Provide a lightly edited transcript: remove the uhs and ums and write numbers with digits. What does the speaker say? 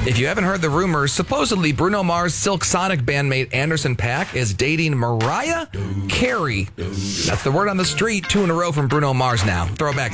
If you haven't heard the rumors, supposedly Bruno Mars' Silk Sonic bandmate Anderson .Paak is dating Mariah Carey. That's the word on the street. 2 in a row from Bruno Mars now. Throwback